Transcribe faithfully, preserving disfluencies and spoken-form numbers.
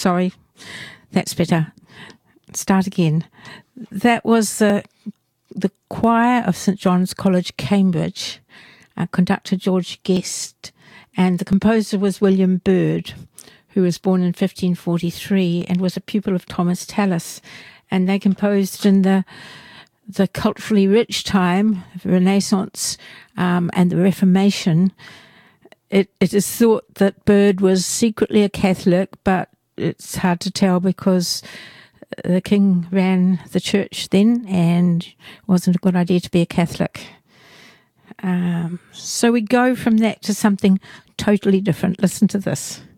sorry, that's better. Start again. That was the the choir of St John's College, Cambridge, uh, conductor George Guest, and the composer was William Byrd, who was born in fifteen forty-three and was a pupil of Thomas Tallis. And they composed in the the culturally rich time, the Renaissance um, and the Reformation. It, it is thought that Byrd was secretly a Catholic, but it's hard to tell because the king ran the church then and it wasn't a good idea to be a Catholic. Um, so we go from that to something totally different. Listen to this.